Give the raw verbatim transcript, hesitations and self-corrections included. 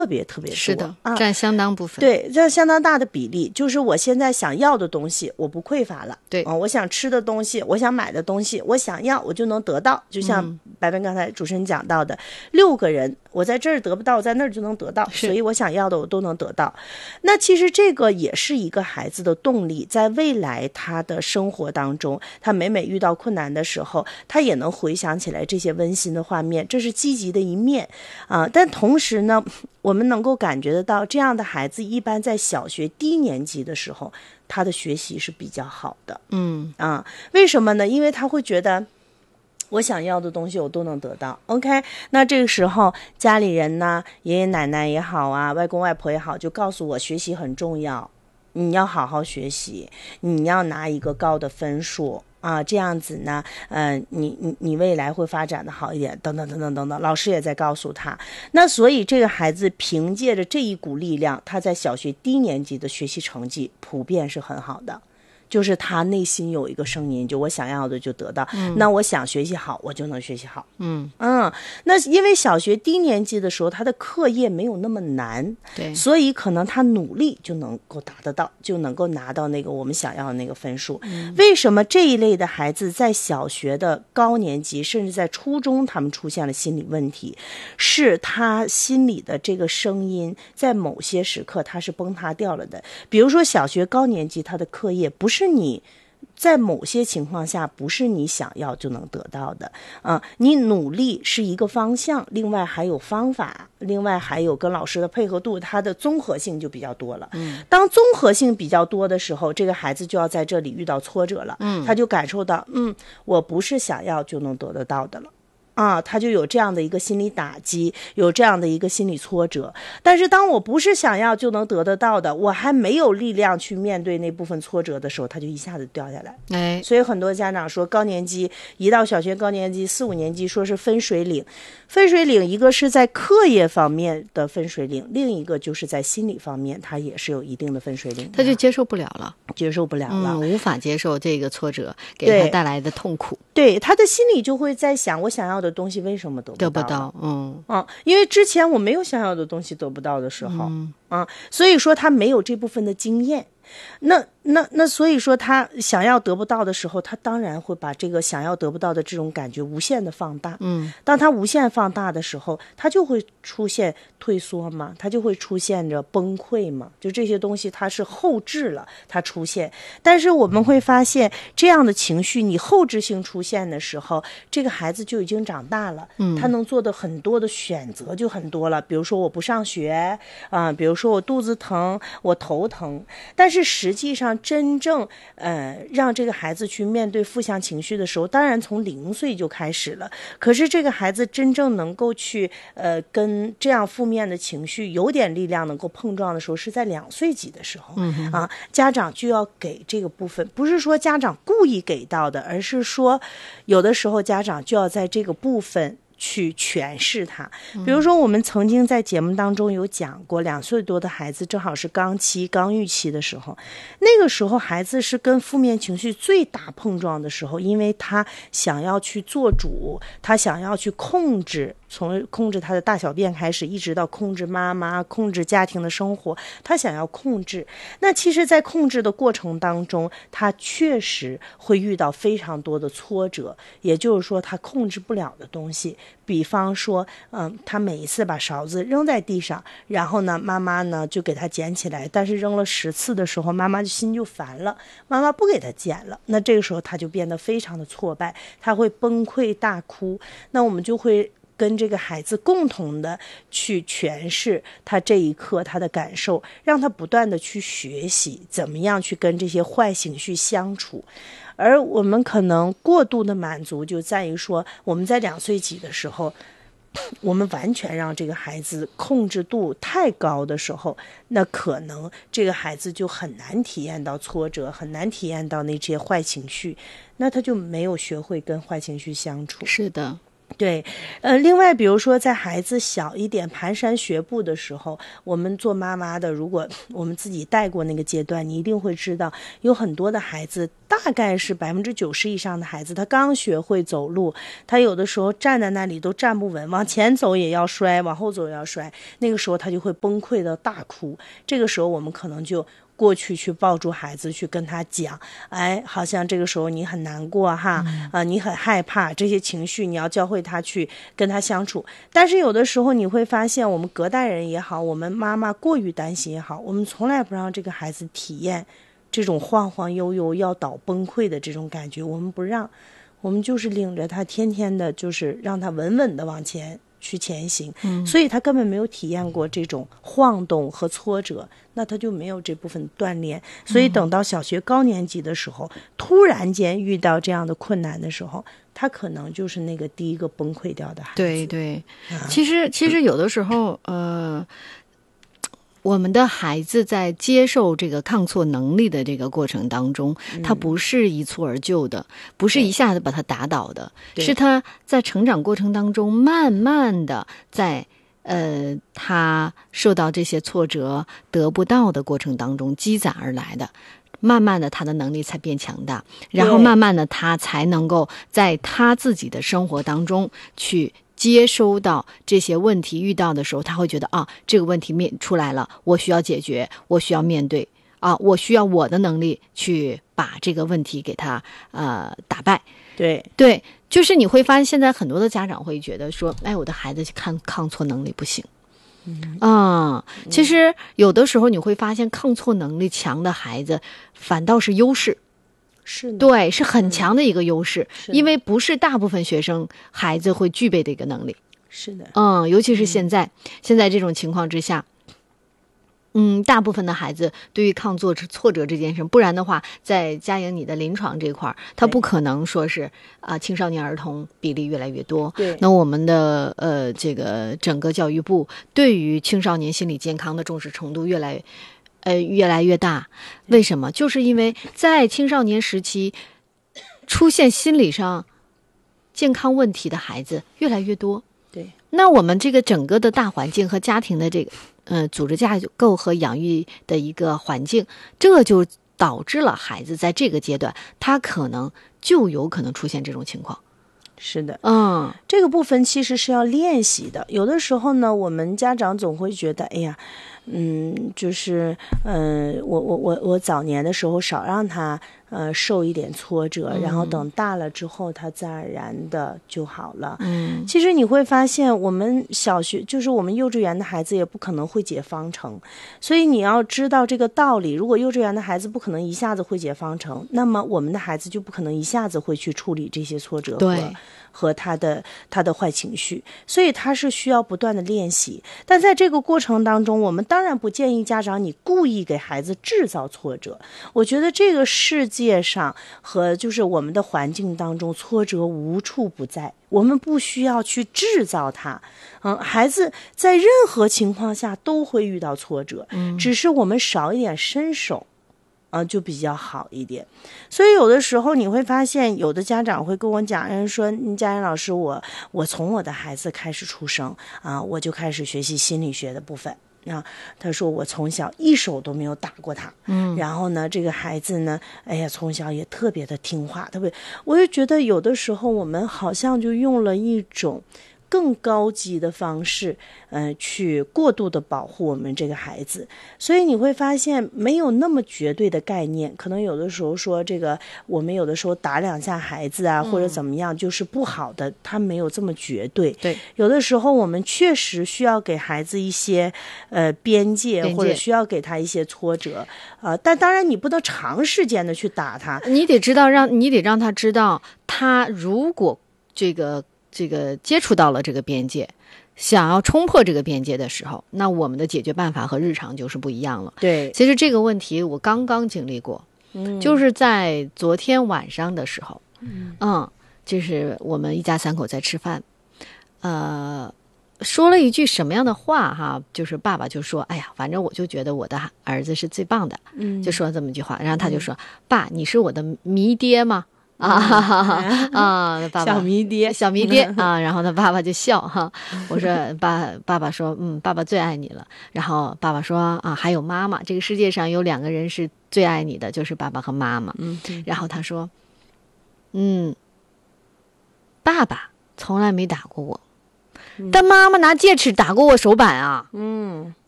特别特别多， 是的， 啊， 占相当部分。 对，占相当大的比例。就是我现在想要的东西，我不匮乏了。 对， 啊，我想吃的东西，我想买的东西，我想要，我就能得到。就像白白刚才主持人讲到的，嗯、六个人，我在这儿得不到，我在那儿就能得到，所以我想要的我都能得到。那其实这个也是一个孩子的动力，在未来他的生活当中，他每每遇到困难的时候，他也能回想起来这些温馨的画面，这是积极的一面啊。但同时呢，我们能够感觉得到，这样的孩子一般在小学低年级的时候，他的学习是比较好的。 嗯啊，为什么呢？因为他会觉得我想要的东西我都能得到。 OK， 那这个时候家里人呢，爷爷奶奶也好啊，外公外婆也好，就告诉我学习很重要，你要好好学习，你要拿一个高的分数啊，这样子呢，嗯、呃，你你你未来会发展的好一点，等等等等等等，老师也在告诉他。那所以这个孩子凭借着这一股力量，他在小学低年级的学习成绩普遍是很好的。就是他内心有一个声音，就我想要的就得到，嗯、那我想学习好，我就能学习好。 嗯嗯，那因为小学低年级的时候，他的课业没有那么难， 对， 所以可能他努力就能够达得到，就能够拿到那个我们想要的那个分数。嗯、为什么这一类的孩子在小学的高年级，甚至在初中，他们出现了心理问题？是他心里的这个声音，在某些时刻他是崩塌掉了的。比如说小学高年级，他的课业不是是你在某些情况下不是你想要就能得到的啊、呃！你努力是一个方向，另外还有方法，另外还有跟老师的配合度，它的综合性就比较多了。嗯，当综合性比较多的时候，这个孩子就要在这里遇到挫折了。嗯，他就感受到，嗯，我不是想要就能得得到的了。啊，他就有这样的一个心理打击，有这样的一个心理挫折。但是当我不是想要就能得得到的，我还没有力量去面对那部分挫折的时候，他就一下子掉下来。 哎， 所以很多家长说，高年级一到小学高年级四五年级，说是分水岭。分水岭一个是在课业方面的分水岭，另一个就是在心理方面，他也是有一定的分水岭的。 他就接受不了了， 接受不了了、 嗯，无法接受这个挫折给他带来的痛苦。 对，他的心里就会在想，我想要的东西为什么得不到？ 得不到，嗯嗯，因为之前我没有想要的东西得不到的时候， 嗯啊，所以说他没有这部分的经验。那那那所以说他想要得不到的时候，他当然会把这个想要得不到的这种感觉无限的放大。 嗯， 当他无限放大的时候，他就会出现退缩嘛，他就会出现着崩溃嘛，就这些东西它是后置了，它出现。但是我们会发现，这样的情绪你后置性出现的时候，这个孩子就已经长大了，嗯，他能做的很多的选择就很多了。比如说我不上学啊、呃，比如说我肚子疼，我头疼，但是实际上真正呃让这个孩子去面对负向情绪的时候，当然从零岁就开始了。可是这个孩子真正能够去呃跟这样负面的情绪有点力量能够碰撞的时候，是在两岁几的时候、嗯、啊，家长就要给这个部分，不是说家长故意给到的，而是说有的时候家长就要在这个部分去诠释它。比如说我们曾经在节目当中有讲过，两岁多的孩子正好是刚期刚预期的时候，那个时候孩子是跟负面情绪最大碰撞的时候，因为他想要去做主，他想要去控制，从控制他的大小便开始，一直到控制妈妈，控制家庭的生活，他想要控制。那其实在控制的过程当中，他确实会遇到非常多的挫折，也就是说他控制不了的东西。比方说嗯，他每一次把勺子扔在地上，然后呢妈妈呢就给他捡起来，但是扔了十次的时候，妈妈就心就烦了，妈妈不给他捡了，那这个时候他就变得非常的挫败，他会崩溃大哭。那我们就会跟这个孩子共同的去诠释他这一刻他的感受，让他不断的去学习怎么样去跟这些坏情绪相处。而我们可能过度的满足就在于说，我们在两岁几的时候，我们完全让这个孩子控制度太高的时候，那可能这个孩子就很难体验到挫折，很难体验到那些坏情绪，那他就没有学会跟坏情绪相处。 是的。 对，呃，另外比如说在孩子小一点蹒跚学步的时候，我们做妈妈的，如果我们自己带过那个阶段，你一定会知道有很多的孩子大概是百分之九十以上的孩子，他刚学会走路，他有的时候站在那里都站不稳，往前走也要摔，往后走也要摔，那个时候他就会崩溃的大哭。这个时候我们可能就过去去抱住孩子，去跟他讲，哎，好像这个时候你很难过哈，嗯、呃，你很害怕，这些情绪你要教会他去跟他相处。但是有的时候你会发现，我们隔代人也好，我们妈妈过于担心也好，我们从来不让这个孩子体验这种晃晃悠悠要倒崩溃的这种感觉，我们不让，我们就是领着他天天的，就是让他稳稳的往前去前行，嗯，所以他根本没有体验过这种晃动和挫折，那他就没有这部分锻炼。所以等到小学高年级的时候，嗯、突然间遇到这样的困难的时候，他可能就是那个第一个崩溃掉的孩子。 对对，嗯、其实其实有的时候，呃。我们的孩子在接受这个抗挫能力的这个过程当中，嗯、他不是一蹴而就的，不是一下子把他打倒的，是他在成长过程当中慢慢的在呃他受到这些挫折得不到的过程当中积攒而来的。慢慢的他的能力才变强大，然后慢慢的他才能够在他自己的生活当中去接收到这些问题，遇到的时候他会觉得啊，这个问题面出来了，我需要解决，我需要面对啊，我需要我的能力去把这个问题给他呃打败。 对对，就是你会发现现在很多的家长会觉得说，哎，我的孩子抗抗挫能力不行。嗯啊，其实有的时候你会发现抗挫能力强的孩子反倒是优势。 是的， 对，是很强的一个优势， 嗯、 因为不是大部分学生孩子会具备的一个能力。 是的， 嗯，尤其是现在、嗯、现在这种情况之下，嗯，大部分的孩子对于抗挫挫折这件事，不然的话，在佳莹你的临床这块儿，他不可能说是啊、呃，青少年儿童比例越来越多。 对， 那我们的呃这个整个教育部对于青少年心理健康的重视程度越来呃越来越大。为什么？就是因为在青少年时期出现心理上健康问题的孩子越来越多。 对， 那我们这个整个的大环境和家庭的这个呃组织架构和养育的一个环境，这就导致了孩子在这个阶段他可能就有可能出现这种情况。 是的， 嗯， 这个部分其实是要练习的。有的时候呢，我们家长总会觉得，哎呀，嗯，就是，嗯、呃，我我我我早年的时候少让他呃受一点挫折， 嗯、 然后等大了之后，他自然而然的就好了。 嗯， 其实你会发现，我们小学就是我们幼稚园的孩子也不可能会解方程，所以你要知道这个道理。如果幼稚园的孩子不可能一下子会解方程，那么我们的孩子就不可能一下子会去处理这些挫折和。 对。 和他的他的坏情绪，所以他是需要不断的练习。但在这个过程当中，我们当然不建议家长你故意给孩子制造挫折。我觉得这个世界上和就是我们的环境当中，挫折无处不在，我们不需要去制造它。嗯，孩子在任何情况下都会遇到挫折，嗯，只是我们少一点伸手。呃，就比较好一点。所以有的时候你会发现，有的家长会跟我讲，人说佳莹老师，我我从我的孩子开始出生啊，我就开始学习心理学的部分啊。他说我从小一手都没有打过他，嗯，然后呢，这个孩子呢，哎呀，从小也特别的听话，特别，我就觉得有的时候我们好像就用了一种更高级的方式，呃，去过度的保护我们这个孩子，所以你会发现没有那么绝对的概念。可能有的时候说这个，我们有的时候打两下孩子啊，嗯、或者怎么样，就是不好的，他没有这么绝对。 对， 有的时候我们确实需要给孩子一些呃边界， 边界或者需要给他一些挫折，呃，但当然你不能长时间的去打他， 你得知道让你得让他知道，他如果这个。这个接触到了这个边界，想要冲破这个边界的时候，那我们的解决办法和日常就是不一样了。 对， 其实这个问题我刚刚经历过，嗯，就是在昨天晚上的时候，嗯，嗯，就是我们一家三口在吃饭，呃，说了一句什么样的话哈？就是爸爸就说：“哎呀，反正我就觉得我的儿子是最棒的。”嗯，就说这么一句话，然后他就说：“嗯、爸，你是我的迷爹吗？” 啊哈哈哈啊，爸爸小迷爹， 小迷爹啊，然后他爸爸就笑哈。我说爸，爸爸说，嗯，爸爸最爱你了。然后爸爸说啊，还有妈妈，这个世界上有两个人是最爱你的，就是爸爸和妈妈。 嗯， 然后他说，嗯，爸爸从来没打过我，但妈妈拿戒尺打过我手板啊。 嗯，